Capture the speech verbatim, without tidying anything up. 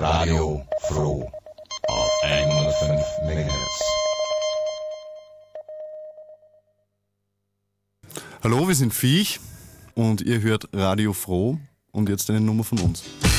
Radio Froh auf hundertfünf Megahertz. Hallo, wir sind Viech und ihr hört Radio Froh und jetzt eine Nummer von uns.